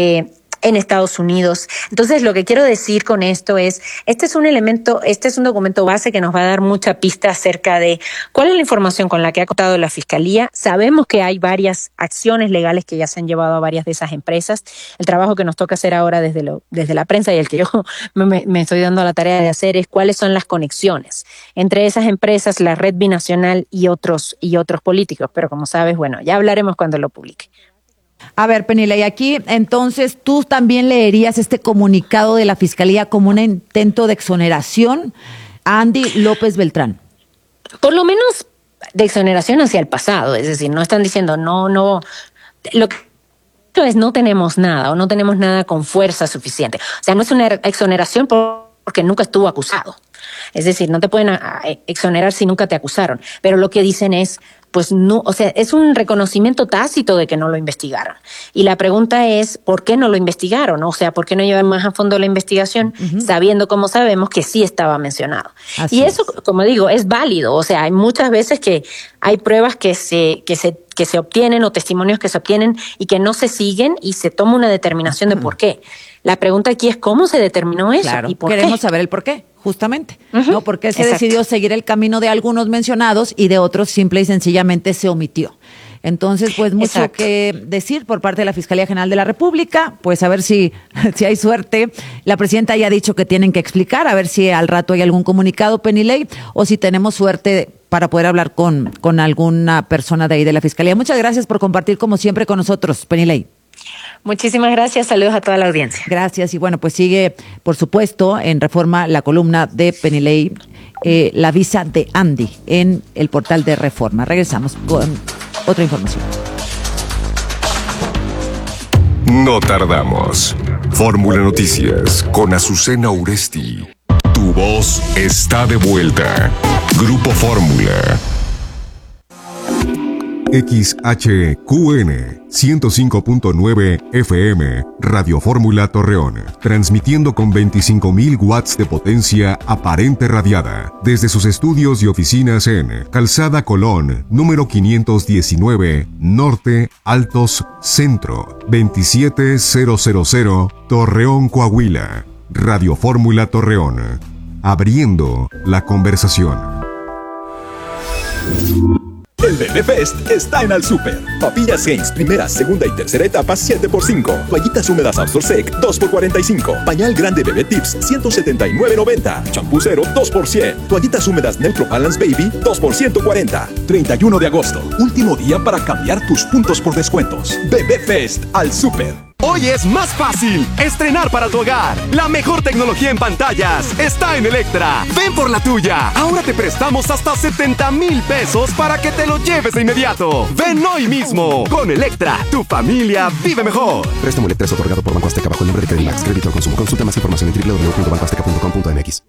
en Estados Unidos. Entonces, lo que quiero decir con esto es, este es un documento base que nos va a dar mucha pista acerca de cuál es la información con la que ha contado la Fiscalía. Sabemos que hay varias acciones legales que ya se han llevado a varias de esas empresas. El trabajo que nos toca hacer ahora desde la prensa y el que yo me estoy dando la tarea de hacer es cuáles son las conexiones entre esas empresas, la red binacional y otros políticos. Pero como sabes, bueno, ya hablaremos cuando lo publique. A ver, Penilei, aquí entonces tú también leerías este comunicado de la Fiscalía como un intento de exoneración a Andy López Beltrán. Por lo menos de exoneración hacia el pasado, es decir, no están diciendo no, lo que es no tenemos nada o no tenemos nada con fuerza suficiente. O sea, no es una exoneración porque nunca estuvo acusado. Es decir, no te pueden exonerar si nunca te acusaron. Pero lo que dicen es, pues no, o sea, es un reconocimiento tácito de que no lo investigaron. Y la pregunta es, ¿por qué no lo investigaron? O sea, ¿por qué no llevan más a fondo la investigación sabiendo, como sabemos, que sí estaba mencionado? Así y eso, como digo, es válido. O sea, hay muchas veces que hay pruebas que se obtienen o testimonios que se obtienen y que no se siguen y se toma una determinación de por qué. La pregunta aquí es cómo se determinó eso y por queremos qué. Saber el por qué, justamente. ¿No? ¿Por qué se decidió seguir el camino de algunos mencionados y de otros simple y sencillamente se omitió? Entonces, pues mucho que decir por parte de la Fiscalía General de la República, pues a ver si hay suerte. La presidenta ya ha dicho que tienen que explicar, a ver si al rato hay algún comunicado, Penilei, o si tenemos suerte para poder hablar con alguna persona de ahí de la Fiscalía. Muchas gracias por compartir como siempre con nosotros, Penilei. Muchísimas gracias, saludos a toda la audiencia. Gracias, y bueno, pues sigue, por supuesto, en Reforma la columna de Penilei, la visa de Andy, en el portal de Reforma. Regresamos con otra información. No tardamos. Fórmula Noticias con Azucena Uresti. Tu voz está de vuelta. Grupo Fórmula. XHQN 105.9 FM, Radio Fórmula Torreón, transmitiendo con 25.000 watts de potencia aparente radiada, desde sus estudios y oficinas en Calzada Colón, número 519, Norte, Altos, Centro, 27000, Torreón, Coahuila. Radio Fórmula Torreón, abriendo la conversación. El Bebé Fest está en Al Super. Papillas Heinz, primera, segunda y tercera etapa, 7x5. Toallitas húmedas Absorsec, 2x45. Pañal grande Bebé Tips, 179.90. Champú Cero, 2x100. Toallitas húmedas Neutro Balance Baby, 2x140. 31 de agosto, último día para cambiar tus puntos por descuentos. Bebé Fest, Al Super. Hoy es más fácil estrenar para tu hogar. La mejor tecnología en pantallas está en Electra. Ven por la tuya. Ahora te prestamos hasta 70,000 pesos para que te lo lleves de inmediato. Ven hoy mismo. Con Electra, tu familia vive mejor. Préstamo Electra es otorgado por Banco Azteca bajo el nombre de Credimax. Crédito al consumo. Consulta más información en www.bancoazteca.com.mx.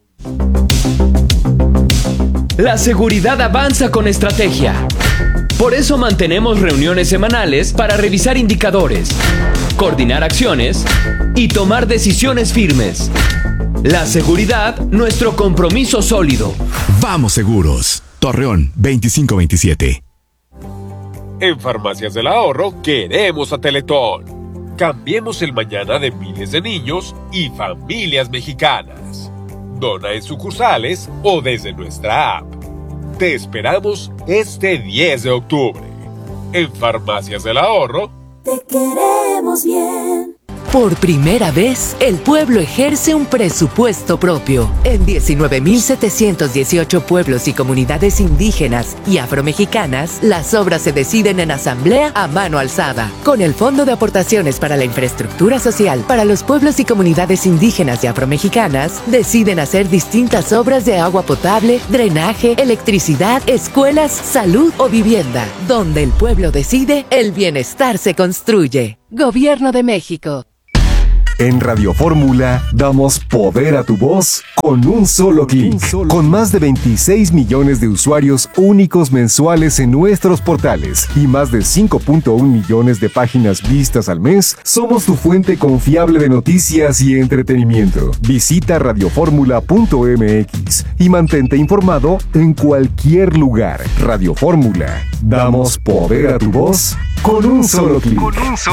La seguridad avanza con estrategia. Por eso mantenemos reuniones semanales para revisar indicadores, coordinar acciones y tomar decisiones firmes. La seguridad, nuestro compromiso sólido. Vamos seguros. Torreón 2527. En Farmacias del Ahorro queremos a Teletón. Cambiemos el mañana de miles de niños y familias mexicanas. Dona en sucursales o desde nuestra app. Te esperamos este 10 de octubre. En Farmacias del Ahorro, te queremos bien. Por primera vez, el pueblo ejerce un presupuesto propio. En 19.718 pueblos y comunidades indígenas y afromexicanas, las obras se deciden en asamblea a mano alzada. Con el Fondo de Aportaciones para la Infraestructura Social para los pueblos y comunidades indígenas y afromexicanas, deciden hacer distintas obras de agua potable, drenaje, electricidad, escuelas, salud o vivienda. Donde el pueblo decide, el bienestar se construye. Gobierno de México. En Radio Fórmula damos poder a tu voz con un solo clic. Con más de 26 millones de usuarios únicos mensuales en nuestros portales y más de 5.1 millones de páginas vistas al mes, somos tu fuente confiable de noticias y entretenimiento. Visita radioformula.mx y mantente informado en cualquier lugar. Radio Fórmula. Damos poder a tu voz con un solo clic.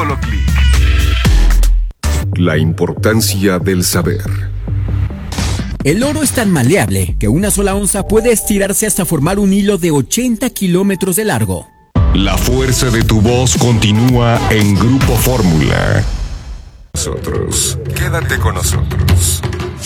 La importancia del saber. El oro es tan maleable que una sola onza puede estirarse hasta formar un hilo de 80 kilómetros de largo. La fuerza de tu voz continúa en Grupo Fórmula. Nosotros. Quédate con nosotros.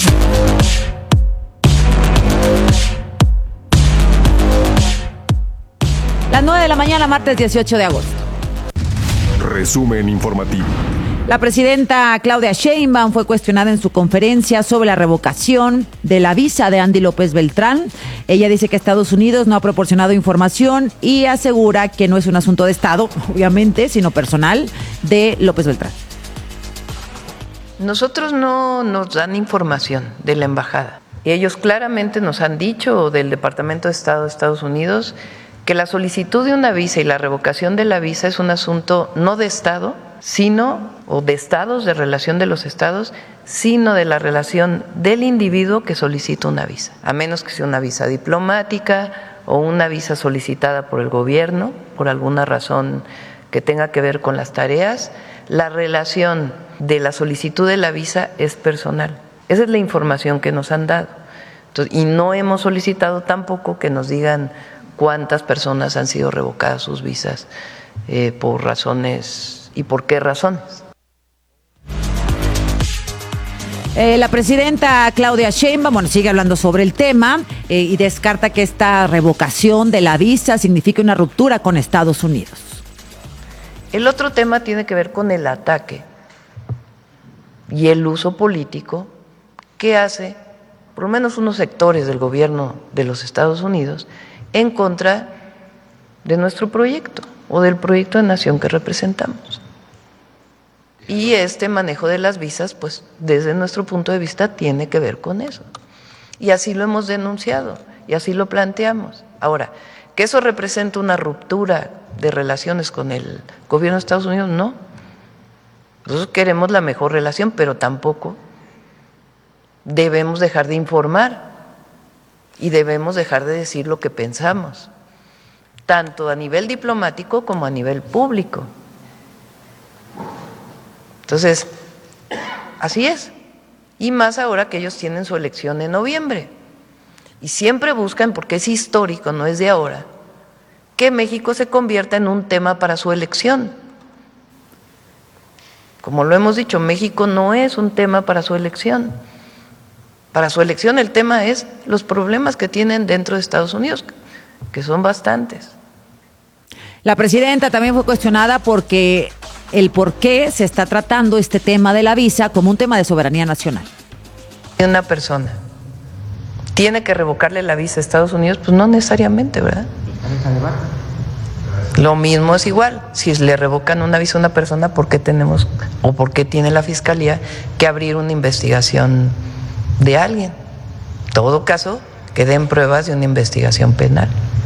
Las 9 de la mañana, martes 18 de agosto. Resumen informativo. La presidenta Claudia Sheinbaum fue cuestionada en su conferencia sobre la revocación de la visa de Andy López Beltrán. Ella dice que Estados Unidos no ha proporcionado información y asegura que no es un asunto de Estado, obviamente, sino personal de López Beltrán. Nosotros no nos dan información de la embajada. Ellos claramente nos han dicho del Departamento de Estado de Estados Unidos que la solicitud de una visa y la revocación de la visa es un asunto no de Estado, o de estados, de relación de los estados, sino de la relación del individuo que solicita una visa, a menos que sea una visa diplomática o una visa solicitada por el gobierno, por alguna razón que tenga que ver con las tareas. La relación de la solicitud de la visa es personal. Esa es la información que nos han dado. Entonces, y no hemos solicitado tampoco que nos digan cuántas personas han sido revocadas sus visas por razones. ¿Y por qué razones? La presidenta Claudia Sheinbaum, sigue hablando sobre el tema y descarta que esta revocación de la visa signifique una ruptura con Estados Unidos. El otro tema tiene que ver con el ataque y el uso político que hace, por lo menos unos sectores del gobierno de los Estados Unidos, en contra de nuestro proyecto o del proyecto de nación que representamos. Y este manejo de las visas, pues desde nuestro punto de vista, tiene que ver con eso. Y así lo hemos denunciado y así lo planteamos. Ahora, ¿que eso representa una ruptura de relaciones con el gobierno de Estados Unidos? No. Nosotros queremos la mejor relación, pero tampoco debemos dejar de informar y debemos dejar de decir lo que pensamos, tanto a nivel diplomático como a nivel público. Entonces, así es. Y más ahora que ellos tienen su elección en noviembre. Y siempre buscan, porque es histórico, no es de ahora, que México se convierta en un tema para su elección. Como lo hemos dicho, México no es un tema para su elección. Para su elección el tema es los problemas que tienen dentro de Estados Unidos, que son bastantes. La presidenta también fue cuestionada porque el por qué se está tratando este tema de la visa como un tema de soberanía nacional. Una persona tiene que revocarle la visa a Estados Unidos, pues no necesariamente, ¿verdad? Lo mismo es igual, si le revocan una visa a una persona, ¿por qué tenemos o por qué tiene la Fiscalía que abrir una investigación de alguien? En todo caso, que den pruebas de una investigación penal.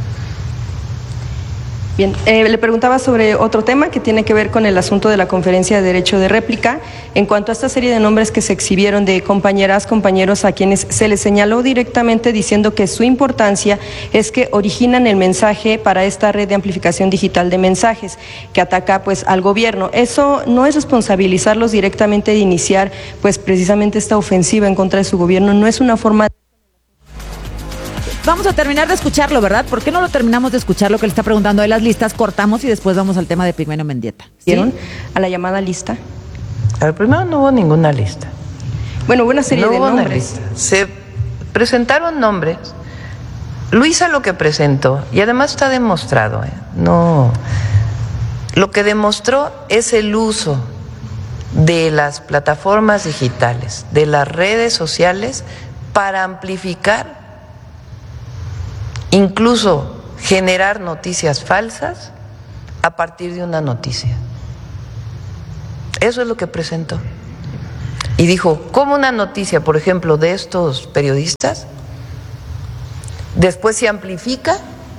Bien, le preguntaba sobre otro tema que tiene que ver con el asunto de la conferencia de derecho de réplica. En cuanto a esta serie de nombres que se exhibieron de compañeras, compañeros a quienes se les señaló directamente diciendo que su importancia es que originan el mensaje para esta red de amplificación digital de mensajes que ataca pues al gobierno. Eso no es responsabilizarlos directamente de iniciar pues precisamente esta ofensiva en contra de su gobierno, no es una forma. vamos a terminar de escucharlo, ¿verdad? ¿Por qué no lo terminamos de escuchar lo que le está preguntando de las listas? Cortamos y después vamos al tema de Pigmenio Mendieta. ¿Sí? ¿A la llamada lista? A ver, primero no hubo ninguna lista. Bueno, hubo una serie de nombres. Se presentaron nombres. Luisa lo que presentó, y además está demostrado, no, lo que demostró es el uso de las plataformas digitales, de las redes sociales, para amplificar, incluso generar noticias falsas a partir de una noticia. Eso es lo que presentó. Y dijo, ¿cómo una noticia, por ejemplo, de estos periodistas, después se amplifica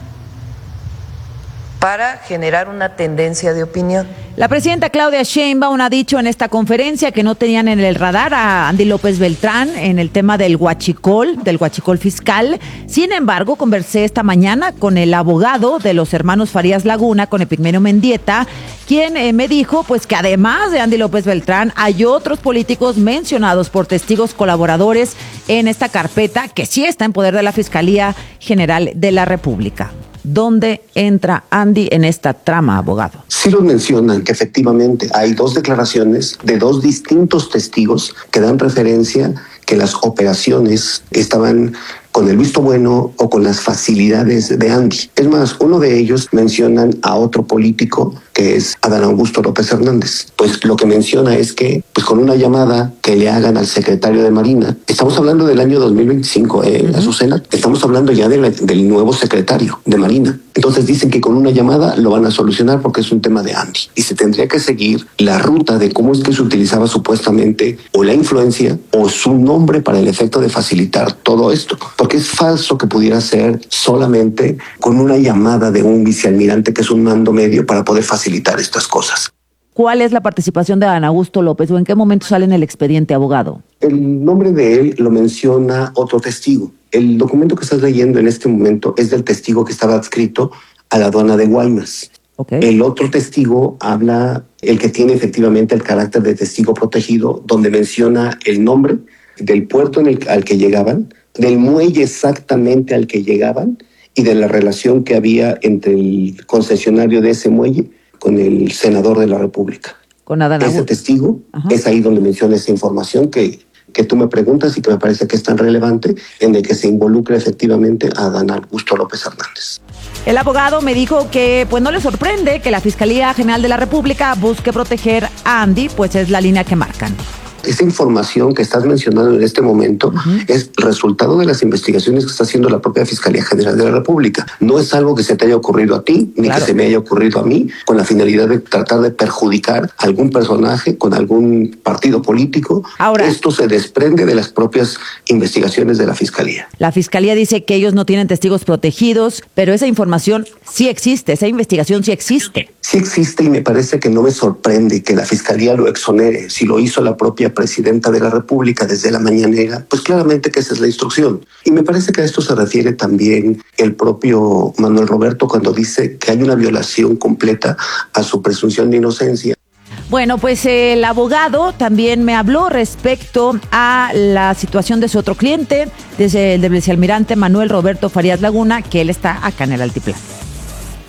para generar una tendencia de opinión? La presidenta Claudia Sheinbaum ha dicho en esta conferencia que no tenían en el radar a Andy López Beltrán en el tema del huachicol fiscal. Sin embargo, conversé esta mañana con el abogado de los hermanos Farías Laguna, con Epigmenio Mendieta, quien me dijo pues que además de Andy López Beltrán hay otros políticos mencionados por testigos colaboradores en esta carpeta que sí está en poder de la Fiscalía General de la República. ¿Dónde entra Andy en esta trama, abogado? Sí los mencionan que efectivamente hay dos declaraciones de dos distintos testigos que dan referencia que las operaciones estaban con el visto bueno o con las facilidades de Andy. Es más, uno de ellos mencionan a otro político que es Adán Augusto López Hernández. Pues lo que menciona es que pues con una llamada que le hagan al secretario de Marina, estamos hablando del año 2025, Azucena, estamos hablando ya del nuevo secretario de Marina. Entonces dicen que con una llamada lo van a solucionar porque es un tema de Andy. Y se tendría que seguir la ruta de cómo es que se utilizaba supuestamente o la influencia o su nombre para el efecto de facilitar todo esto. Porque es falso que pudiera ser solamente con una llamada de un vicealmirante que es un mando medio para poder facilitar estas cosas. ¿Cuál es la participación de Adán Augusto López o en qué momento sale en el expediente, abogado? El nombre de él lo menciona otro testigo. El documento que estás leyendo en este momento es del testigo que estaba adscrito a la aduana de Guaymas. Okay. El otro testigo habla, el que tiene efectivamente el carácter de testigo protegido, donde menciona el nombre del puerto al que llegaban, del muelle exactamente al que llegaban y de la relación que había entre el concesionario de ese muelle con el senador de la República. Con Adán Augusto. Ese testigo es ahí donde menciona esa información que tú me preguntas y que me parece que es tan relevante, en el que se involucra efectivamente a Adán Augusto López Hernández. El abogado me dijo que pues no le sorprende que la Fiscalía General de la República busque proteger a Andy, pues es la línea que marcan. Esa información que estás mencionando en este momento es resultado de las investigaciones que está haciendo la propia Fiscalía General de la República. No es algo que se te haya ocurrido a ti, ni que se me haya ocurrido a mí, con la finalidad de tratar de perjudicar a algún personaje con algún partido político. Ahora, esto se desprende de las propias investigaciones de la Fiscalía. La Fiscalía dice que ellos no tienen testigos protegidos, pero esa información sí existe, esa investigación sí existe. Sí existe y me parece que no me sorprende que la Fiscalía lo exonere. Si lo hizo la propia presidenta de la República desde la mañanera, pues claramente que esa es la instrucción. Y me parece que a esto se refiere también el propio Manuel Roberto cuando dice que hay una violación completa a su presunción de inocencia. Bueno, pues el abogado también me habló respecto a la situación de su otro cliente, desde el vicealmirante Manuel Roberto Farías Laguna, que él está acá en el Altiplano.